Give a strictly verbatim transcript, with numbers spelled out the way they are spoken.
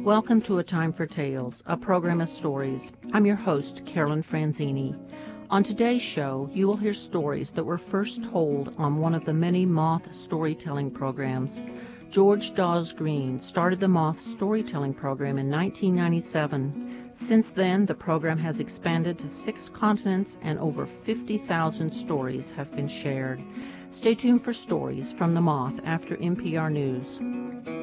Welcome to A Time for Tales, a program of stories. I'm your host, Carolyn Franzini. On today's show, you will hear stories that were first told on one of the many Moth storytelling programs. George Dawes Green started the Moth storytelling program in nineteen ninety-seven. Since then, the program has expanded to six continents and over fifty thousand stories have been shared. Stay tuned for stories from the Moth after N P R News.